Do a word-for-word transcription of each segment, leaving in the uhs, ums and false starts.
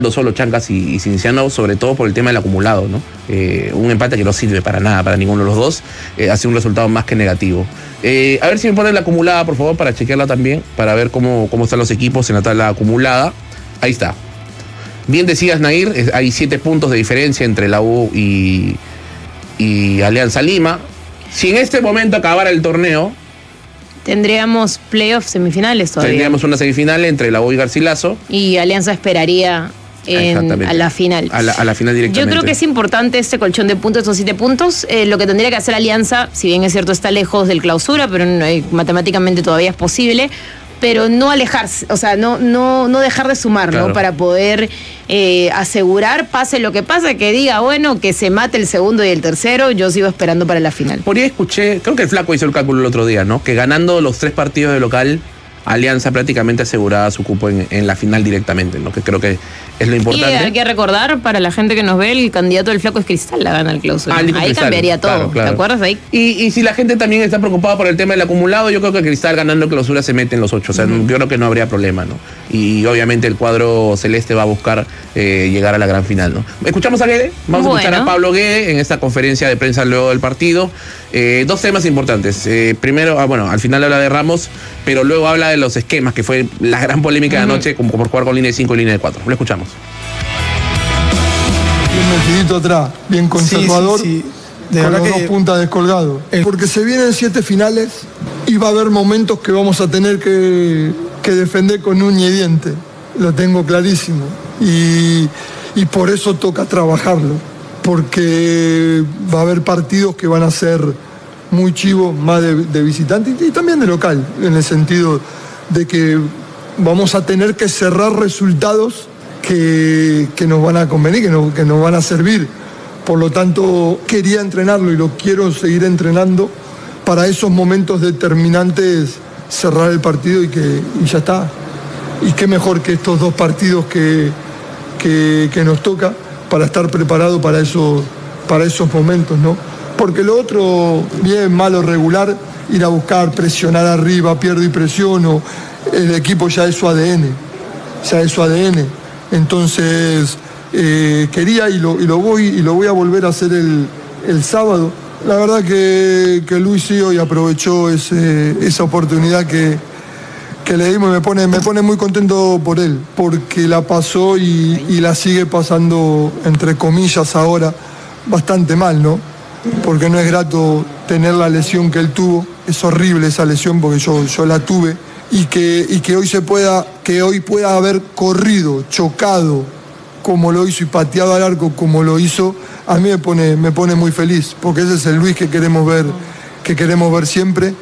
solo Chancas y, y Cienciano, sobre todo por el tema del acumulado, ¿no? Eh, un empate que no sirve para nada, para ninguno de los dos, eh, hace un resultado más que negativo. Eh, a ver si me ponen la acumulada, por favor, para chequearla también, para ver cómo, cómo están los equipos en la tabla acumulada. Ahí está. Bien decías, Nair, hay siete puntos de diferencia entre la U y, y Alianza Lima. Si en este momento acabara el torneo, tendríamos playoffs semifinales todavía. Tendríamos una semifinal entre la U y Garcilaso. Y Alianza esperaría en, a la final. A la, a la final directamente. Yo creo que es importante este colchón de puntos, estos siete puntos. Eh, lo que tendría que hacer Alianza, si bien es cierto está lejos del clausura, pero no, eh, matemáticamente todavía es posible, pero no alejarse, o sea, no, no, no dejar de sumar, claro, ¿no? Para poder eh, asegurar, pase lo que pase, que diga, bueno, que se mate el segundo y el tercero, yo sigo esperando para la final. Por ahí escuché, creo que el Flaco hizo el cálculo el otro día, ¿no? Que ganando los tres partidos de local, Alianza prácticamente aseguraba su cupo en, en la final directamente, ¿no? Que creo que es lo importante. Y hay que recordar, para la gente que nos ve, el candidato del Flaco es Cristal, la gana el clausura. Ah, ahí Cristal, cambiaría todo, claro, claro. ¿Te acuerdas ahí? Y, y si la gente también está preocupada por el tema del acumulado, yo creo que Cristal ganando clausura se mete en los ocho, o sea, uh-huh. Yo creo que no habría problema, ¿no? Y obviamente el cuadro celeste va a buscar eh, llegar a la gran final, ¿no? ¿Escuchamos a Guede? Vamos bueno. a escuchar a Pablo Guede en esta conferencia de prensa luego del partido. Eh, dos temas importantes. Eh, primero, ah, bueno, al final habla de Ramos, pero luego habla de los esquemas, que fue la gran polémica uh-huh. de anoche, como por jugar con línea de cinco y línea de cuatro. Lo escuchamos. Bien metidito atrás, bien conservador, sí, sí, sí. De con las que... dos puntas descolgado. Eh. Porque se vienen siete finales y va a haber momentos que vamos a tener que, que defender con uña y diente. Lo tengo clarísimo. Y, y por eso toca trabajarlo. Porque va a haber partidos que van a ser muy chivos, más de, de visitante y, y también de local, en el sentido de que vamos a tener que cerrar resultados que, que nos van a convenir, que, no, que nos van a servir. Por lo tanto, quería entrenarlo y lo quiero seguir entrenando para esos momentos determinantes, cerrar el partido y, que, y ya está. Y qué mejor que estos dos partidos que, que, que nos toca para estar preparado para esos, para esos momentos, ¿no? Porque lo otro, bien, malo, regular, ir a buscar, presionar arriba, pierdo y presiono, el equipo ya es su A D N, ya es su A D N. Entonces, eh, quería y lo, y, lo voy, y lo voy a volver a hacer el, el sábado. La verdad que, que Luis sí hoy aprovechó ese, esa oportunidad que, que le dimos y me pone, me pone muy contento por él, porque la pasó y, y la sigue pasando, entre comillas ahora, bastante mal, ¿no? Porque no es grato tener la lesión que él tuvo, es horrible esa lesión porque yo, yo la tuve, y que, y que hoy se pueda, que hoy pueda haber corrido, chocado, como lo hizo y pateado al arco como lo hizo, a mí me pone, me pone muy feliz, porque ese es el Luis que queremos ver, que queremos ver siempre.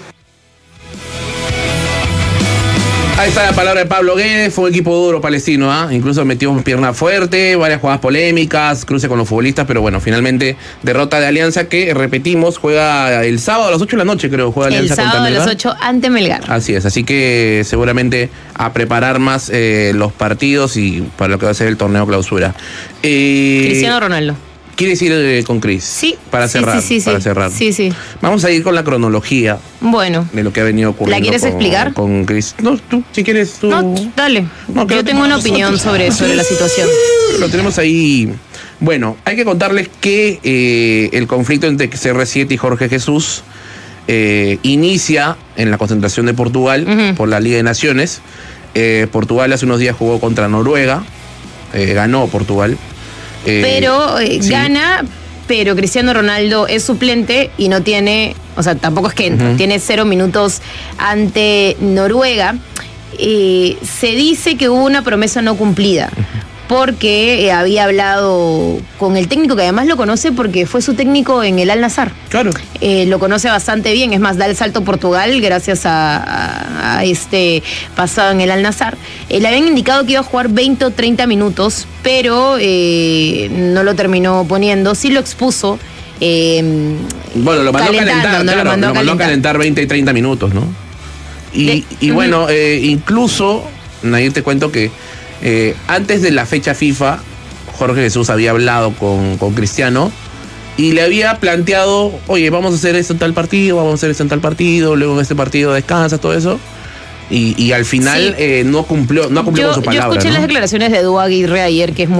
Ahí está la palabra de Pablo Guede, fue un equipo duro palestino, ¿eh? Incluso metió pierna fuerte, varias jugadas polémicas, cruce con los futbolistas, pero bueno, finalmente derrota de Alianza que, repetimos, juega el sábado a las ocho de la noche, creo, juega Alianza contra Melgar. El sábado a las ocho ante Melgar. Así es, así que seguramente a preparar más eh, los partidos y para lo que va a ser el torneo clausura. Eh, Cristiano Ronaldo. ¿Quieres ir eh, con Cris? Sí. Para sí, cerrar. Sí, sí, para sí. cerrar. Sí, sí. Vamos a ir con la cronología. Bueno. De lo que ha venido ocurriendo. ¿La quieres con, explicar? Con Cris. No, tú, si quieres, tú. No, dale. No, Yo tengo una opinión sobre, sobre la situación. Lo tenemos ahí. Bueno, hay que contarles que eh, el conflicto entre C R siete y Jorge Jesús eh, inicia en la concentración de Portugal uh-huh. por la Liga de Naciones. Eh, Portugal hace unos días jugó contra Noruega. Eh, ganó Portugal. Eh, pero eh, sí. gana, pero Cristiano Ronaldo es suplente y no tiene, o sea, tampoco es que entra, uh-huh. tiene cero minutos ante Noruega. Eh, se dice que hubo una promesa no cumplida. Uh-huh. Porque eh, había hablado con el técnico, que además lo conoce porque fue su técnico en el Al-Nassr. Claro. Eh, lo conoce bastante bien, es más, da el salto a Portugal gracias a, a, a este pasado en el Al-Nassr. Eh, le habían indicado que iba a jugar veinte o treinta minutos, pero eh, no lo terminó poniendo, sí lo expuso. Eh, bueno, lo mandó a calentar, no, claro, lo mandó, lo mandó a calentar veinte y treinta minutos, ¿no? Y, de, y bueno, uh-huh. eh, incluso, Nair, te cuento que Eh, antes de la fecha FIFA, Jorge Jesús había hablado con, con Cristiano y le había planteado, oye, vamos a hacer esto en tal partido, vamos a hacer esto en tal partido, luego en este partido descansas, todo eso. Y, y al final Sí. eh, no cumplió, no cumplió Yo, con su palabra. yo escuché ¿no? las declaraciones de Edu Aguirre ayer, que es